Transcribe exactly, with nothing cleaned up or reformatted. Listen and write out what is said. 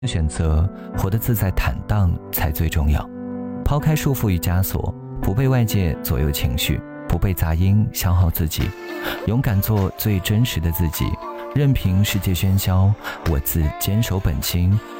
选择活得自在坦荡才最重要。抛开束缚与枷锁，不被外界左右情绪，不被杂音消耗自己，勇敢做最真实的自己，任凭世界喧嚣，我自坚守本心，